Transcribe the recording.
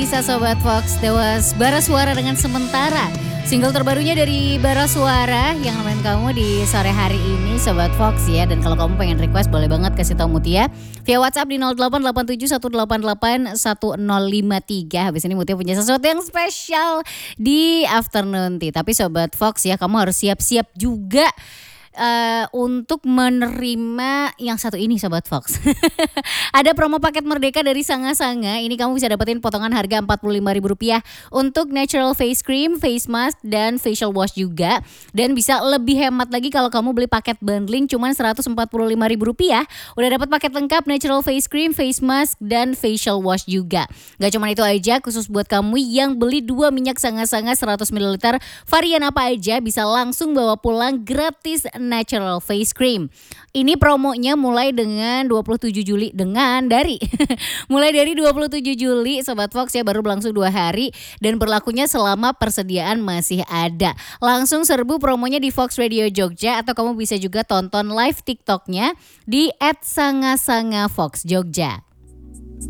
bisa Sobat Fox, Dewas Bara Suara dengan Sementara. Single terbarunya dari Bara Suara yang nemenin kamu di sore hari ini Sobat Fox ya. Dan kalau kamu pengen request boleh banget kasih tahu Mutia via WhatsApp di 088718881053. Habis ini Mutia punya sesuatu yang spesial di Afternoon Tea. Tapi Sobat Fox ya, kamu harus siap-siap juga untuk menerima yang satu ini Sobat Fox. Ada promo paket Merdeka dari Sanga-Sanga. Ini kamu bisa dapetin potongan harga Rp45.000 untuk natural face cream, face mask, dan facial wash juga. Dan bisa lebih hemat lagi kalau kamu beli paket bundling cuman Rp145.000. Udah dapat paket lengkap natural face cream, face mask, dan facial wash juga. Gak cuma itu aja, khusus buat kamu yang beli 2 minyak Sanga-Sanga 100 ml varian apa aja bisa langsung bawa pulang gratis natural face cream. Ini promonya mulai dengan 27 Juli mulai dari 27 Juli Sobat Fox ya, baru berlangsung 2 hari dan berlakunya selama persediaan masih ada. Langsung serbu promonya di Fox Radio Jogja atau kamu bisa juga tonton live TikToknya di @sangasanga Fox Jogja.